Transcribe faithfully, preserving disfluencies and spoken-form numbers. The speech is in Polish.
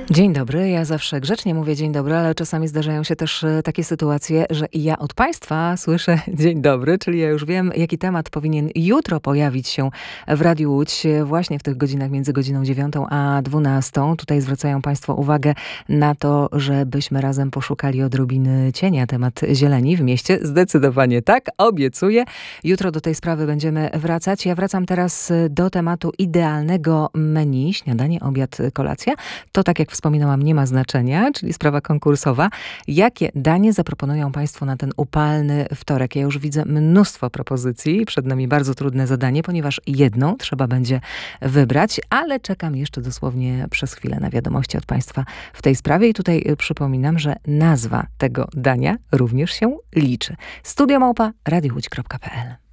Dzień dobry. Ja zawsze grzecznie mówię dzień dobry, ale czasami zdarzają się też e, takie sytuacje, że i ja od państwa słyszę dzień dobry, czyli ja już wiem, jaki temat powinien jutro pojawić się w Radiu Łódź, e, właśnie w tych godzinach między godziną dziewiątą a dwunastą. Tutaj zwracają państwo uwagę na to, żebyśmy razem poszukali odrobiny cienia. Temat zieleni w mieście zdecydowanie tak, obiecuję. Jutro do tej sprawy będziemy wracać. Ja wracam teraz e, do tematu idealnego menu, śniadanie, obiad, kolacja. To, tak jak wspominałam, nie ma znaczenia, czyli sprawa konkursowa. Jakie danie zaproponują państwo na ten upalny wtorek? Ja już widzę mnóstwo propozycji. Przed nami bardzo trudne zadanie, ponieważ jedną trzeba będzie wybrać, ale czekam jeszcze dosłownie przez chwilę na wiadomości od państwa w tej sprawie. I tutaj przypominam, że nazwa tego dania również się liczy. studio małpa radio łódź kropka p l